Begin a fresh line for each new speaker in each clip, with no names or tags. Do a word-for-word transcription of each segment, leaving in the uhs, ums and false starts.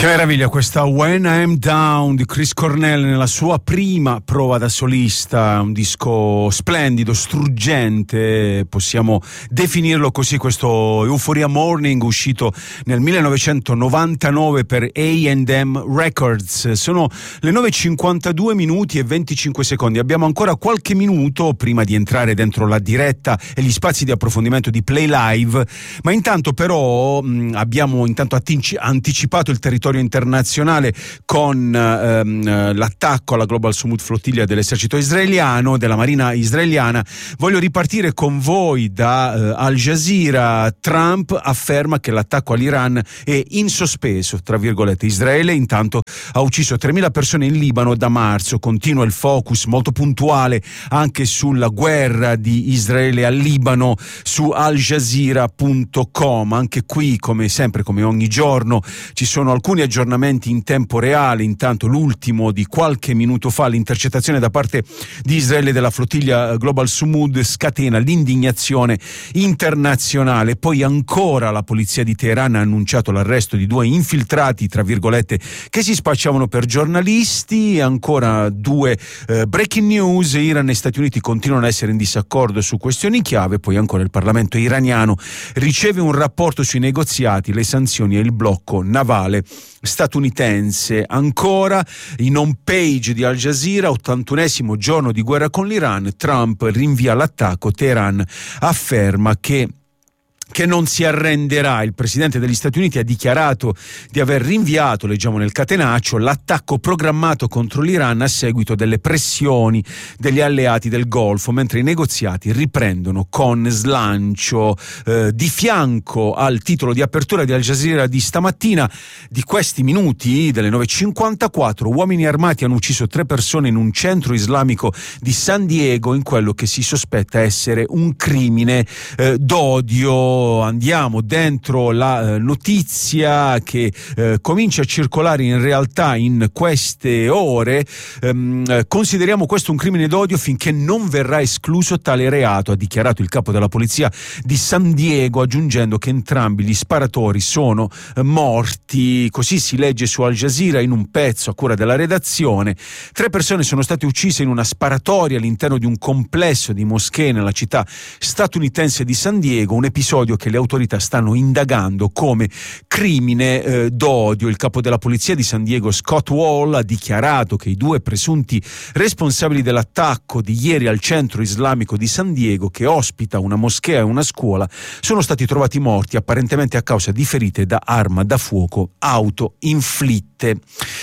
Che meraviglia questa When I'm Down di Chris Cornell nella sua prima prova da solista, un disco splendido, struggente, possiamo definirlo così, questo Euphoria Morning uscito nel millenovecentonovantanove per A and M Records. Sono le nove e cinquantadue minuti e venticinque secondi, abbiamo ancora qualche minuto prima di entrare dentro la diretta e gli spazi di approfondimento di Play Live, ma intanto però mh, abbiamo intanto attinci- anticipato il territorio internazionale con ehm, l'attacco alla Global Sumud Flottiglia dell'esercito israeliano, della marina israeliana. Voglio ripartire con voi da eh, Al Jazeera. Trump afferma che l'attacco all'Iran è in sospeso, tra virgolette. Israele intanto ha ucciso tremila persone in Libano da marzo, continua il focus molto puntuale anche sulla guerra di Israele al Libano su al jazeera punto com. Anche qui, come sempre, come ogni giorno, ci sono alcuni aggiornamenti in tempo reale. Intanto l'ultimo di qualche minuto fa, l'intercettazione da parte di Israele della flottiglia Global Sumud scatena l'indignazione internazionale. Poi ancora la polizia di Teheran ha annunciato l'arresto di due infiltrati, tra virgolette, che si spacciavano per giornalisti. Ancora due eh, breaking news: Iran e Stati Uniti continuano a essere in disaccordo su questioni chiave. Poi ancora il Parlamento iraniano riceve un rapporto sui negoziati, le sanzioni e il blocco navale statunitense. Ancora in home page di Al Jazeera, ottantunesimo giorno di guerra con l'Iran, Trump rinvia l'attacco, Teheran afferma che che non si arrenderà. Il presidente degli Stati Uniti ha dichiarato di aver rinviato, leggiamo nel catenaccio, l'attacco programmato contro l'Iran a seguito delle pressioni degli alleati del Golfo, mentre i negoziati riprendono con slancio. Eh, di fianco al titolo di apertura di Al Jazeera di stamattina, di questi minuti, delle nove e cinquantaquattro, uomini armati hanno ucciso tre persone in un centro islamico di San Diego in quello che si sospetta essere un crimine eh, d'odio. Andiamo dentro la eh, notizia che eh, comincia a circolare in realtà in queste ore. Ehm, eh, consideriamo questo un crimine d'odio finché non verrà escluso tale reato, ha dichiarato il capo della polizia di San Diego, aggiungendo che entrambi gli sparatori sono eh, morti. Così si legge su Al Jazeera in un pezzo a cura della redazione. Tre persone sono state uccise in una sparatoria all'interno di un complesso di moschee nella città statunitense di San Diego, un episodio che le autorità stanno indagando come crimine eh, d'odio. Il capo della polizia di San Diego, Scott Wall, ha dichiarato che i due presunti responsabili dell'attacco di ieri al centro islamico di San Diego, che ospita una moschea e una scuola, sono stati trovati morti apparentemente a causa di ferite da arma da fuoco autoinflitte.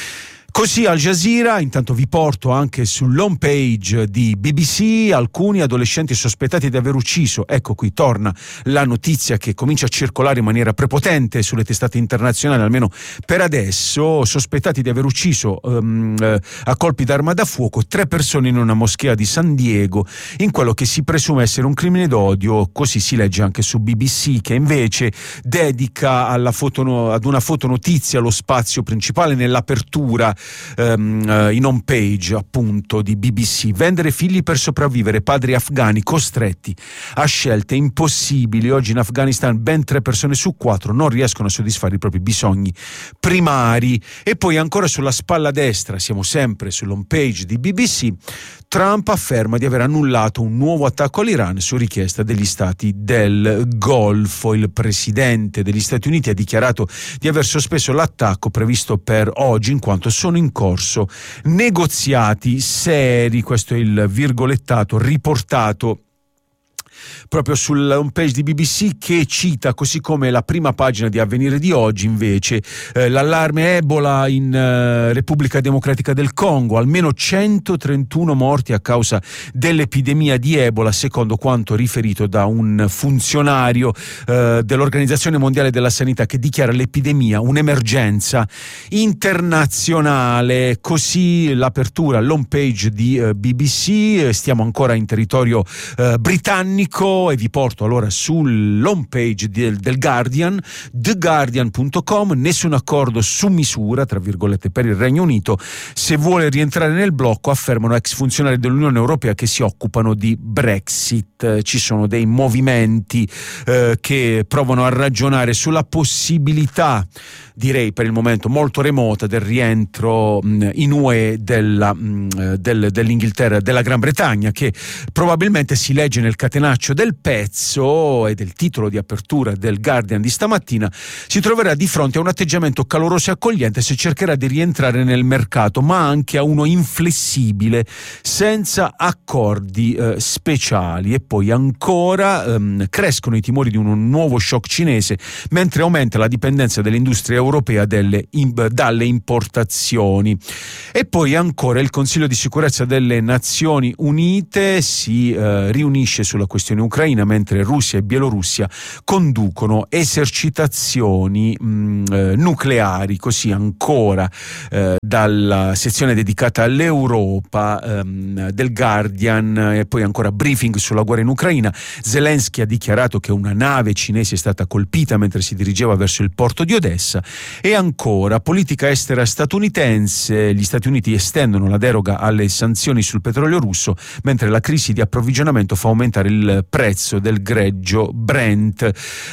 Così Al Jazeera. Intanto vi porto anche sull'home page di B B C alcuni adolescenti sospettati di aver ucciso. Ecco, qui torna la notizia che comincia a circolare in maniera prepotente sulle testate internazionali, almeno per adesso. Sospettati di aver ucciso um, eh, a colpi d'arma da fuoco tre persone in una moschea di San Diego in quello che si presume essere un crimine d'odio. Così si legge anche su B B C, che invece dedica alla foto, ad una fotonotizia lo spazio principale nell'apertura Um, in home page appunto di B B C. Vendere figli per sopravvivere, padri afghani costretti a scelte impossibili. Oggi in Afghanistan ben tre persone su quattro non riescono a soddisfare i propri bisogni primari. E poi ancora sulla spalla destra, siamo sempre sull'home page di B B C, Trump afferma di aver annullato un nuovo attacco all'Iran su richiesta degli stati del Golfo. Il presidente degli Stati Uniti ha dichiarato di aver sospeso l'attacco previsto per oggi in quanto sono in corso negoziati seri. Questo è il virgolettato riportato proprio sulla home page di B B C, che cita, così come la prima pagina di Avvenire di oggi, invece, eh, l'allarme Ebola in eh, Repubblica Democratica del Congo, almeno centotrentuno morti a causa dell'epidemia di Ebola, secondo quanto riferito da un funzionario eh, dell'Organizzazione Mondiale della Sanità, che dichiara l'epidemia un'emergenza internazionale. Così l'apertura all'home page di eh, B B C. Stiamo ancora in territorio eh, britannico. pubblico, e vi porto allora sull'home page del, del Guardian, the guardian punto com. Nessun accordo su misura, tra virgolette, per il Regno Unito. Se vuole rientrare nel blocco, affermano ex funzionari dell'Unione Europea che si occupano di Brexit. Ci sono dei movimenti eh, che provano a ragionare sulla possibilità, direi per il momento molto remota, del rientro mh, in U E della, mh, del, dell'Inghilterra, della Gran Bretagna, che probabilmente, si legge nel catenaccio del pezzo e del titolo di apertura del Guardian di stamattina, si troverà di fronte a un atteggiamento caloroso e accogliente se cercherà di rientrare nel mercato, ma anche a uno inflessibile, senza accordi eh, speciali. E poi ancora ehm, crescono i timori di un nuovo shock cinese, mentre aumenta la dipendenza dell'industria europea delle, in, dalle importazioni. E poi ancora il Consiglio di sicurezza delle Nazioni Unite si eh, riunisce sulla questione ucraina, mentre Russia e Bielorussia conducono esercitazioni mh, eh, nucleari. Così ancora eh, dalla sezione dedicata all'Europa ehm, del Guardian. E poi ancora briefing sulla guerra in Ucraina. Zelensky ha dichiarato che una nave cinese è stata colpita mentre si dirigeva verso il porto di Odessa. E ancora politica estera statunitense: gli Stati Uniti estendono la deroga alle sanzioni sul petrolio russo, mentre la crisi di approvvigionamento fa aumentare il prezzo del greggio Brent.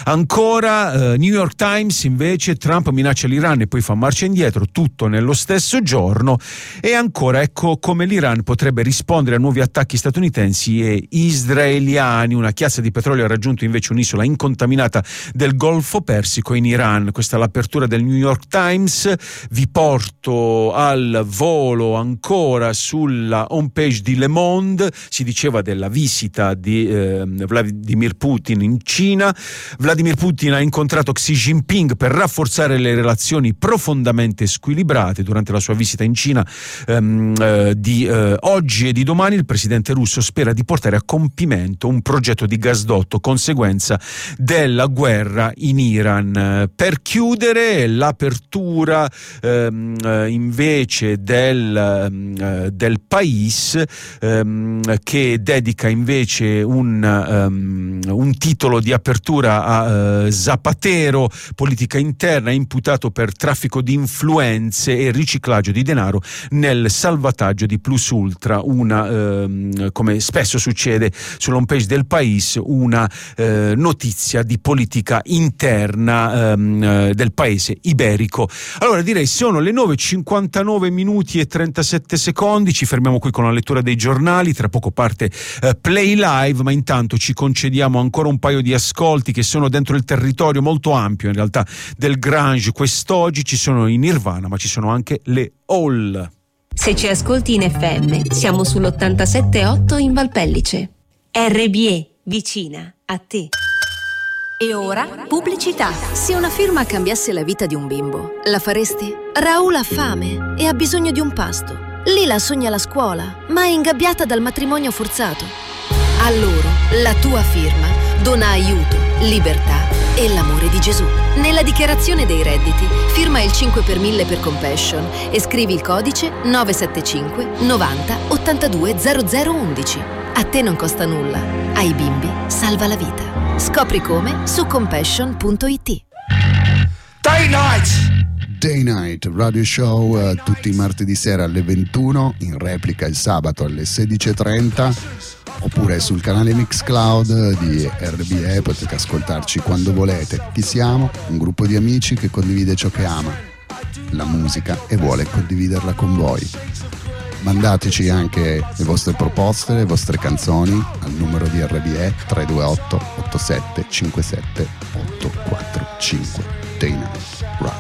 Ancora eh, New York Times invece: Trump minaccia l'Iran e poi fa marcia indietro, tutto nello stesso giorno. E ancora ecco come l'Iran potrebbe rispondere a nuovi attacchi statunitensi e israeliani. Una chiazza di petrolio ha raggiunto invece un'isola incontaminata del Golfo Persico in Iran. Questa è l'apertura del New York Times. Vi porto al volo ancora sulla homepage di Le Monde. Si diceva della visita di eh, Vladimir Putin in Cina. Vladimir Putin ha incontrato Xi Jinping per rafforzare le relazioni profondamente squilibrate. Durante la sua visita in Cina ehm, eh, di eh, oggi e di domani, il presidente russo spera di portare a compimento un progetto di gasdotto, conseguenza della guerra in Iran. Per chiudere, l'apertura ehm, invece del, eh, del País, ehm, che dedica invece un, um, un titolo di apertura a uh, Zapatero, politica interna, imputato per traffico di influenze e riciclaggio di denaro nel salvataggio di Plus Ultra. Una, ehm, come spesso succede sull'home page del País, una eh, notizia di politica interna ehm, del paese iberico. Allora direi sono le nove e cinquantanove minuti e trentasette secondi, ci fermiamo qui con la lettura dei giornali, tra poco parte eh, Play Live, ma intanto ci concediamo ancora un paio di ascolti che sono dentro il territorio molto ampio in realtà del grunge. Quest'oggi ci sono i Nirvana, ma ci sono anche le Hall.
Se ci ascolti in F M, siamo sull'ottantasette virgola otto in Valpellice. R B E, vicina a te.
E ora, pubblicità. Se una firma cambiasse la vita di un bimbo, la faresti? Raul ha fame e ha bisogno di un pasto. Lila sogna la scuola, ma è ingabbiata dal matrimonio forzato. A loro, la tua firma dona aiuto, libertà e l'amore di Gesù. Nella dichiarazione dei redditi, firma il cinque per mille per Compassion e scrivi il codice nove sette cinque novanta ottantadue zero zero undici. A te non costa nulla, ai bimbi salva la vita. Scopri come su compassion punto it.
Day Night!
Day Night Radio Show eh, tutti i martedì sera alle ventuno, in replica il sabato alle sedici e trenta, oppure sul canale Mixcloud di R B E. Potete ascoltarci quando volete. Chi siamo? Un gruppo di amici che condivide ciò che ama, la musica, e vuole condividerla con voi. Mandateci anche le vostre proposte, le vostre canzoni al numero di R B E tre due otto otto sette cinque sette otto quattro cinque. Day Night Radio.